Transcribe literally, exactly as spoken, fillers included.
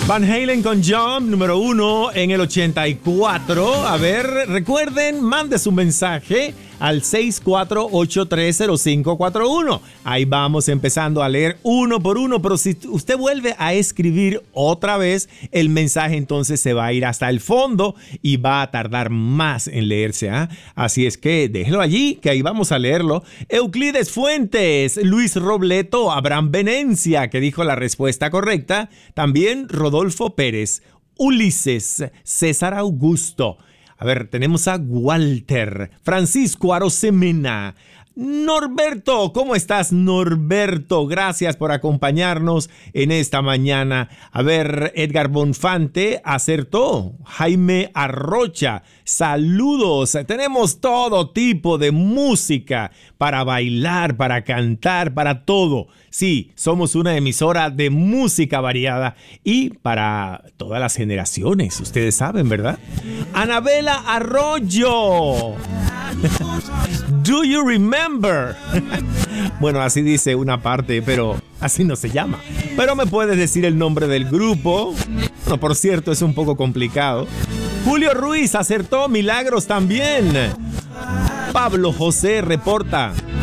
Van Halen con Jump, número uno en el ochenta y cuatro. A ver, recuerden, mande su mensaje al seis cuatro ocho tres cero cinco cuatro uno. Ahí vamos empezando a leer uno por uno, pero si usted vuelve a escribir otra vez, el mensaje entonces se va a ir hasta el fondo y va a tardar más en leerse, ¿eh? Así es que déjelo allí, que ahí vamos a leerlo. Euclides Fuentes, Luis Robleto, Abraham Venencia, que dijo la respuesta correcta. También Rodolfo Pérez, Ulises, César Augusto. A ver, tenemos a Walter, Francisco Arosemena, Norberto. ¿Cómo estás, Norberto? Gracias por acompañarnos en esta mañana. A ver, Edgar Bonfante acertó. Jaime Arrocha, saludos. Tenemos todo tipo de música para bailar, para cantar, para todo. Sí, somos una emisora de música variada y para todas las generaciones. Ustedes saben, ¿verdad? Anabela Arroyo. Do you remember? Bueno, así dice una parte, pero así no se llama. Pero me puedes decir el nombre del grupo. Bueno, por cierto, es un poco complicado. Julio Ruiz acertó. Milagros también. Pablo José reporta.